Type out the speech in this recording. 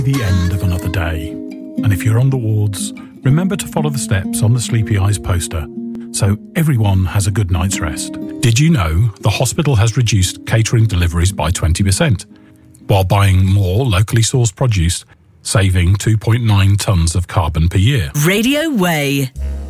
The end of another day. And if you're on the wards, remember to follow the steps on the Sleepy Eyes poster so everyone has a good night's rest. Did you know the hospital has reduced catering deliveries by 20% while buying more locally sourced produce, saving 2.9 tonnes of carbon per year? Radio Way.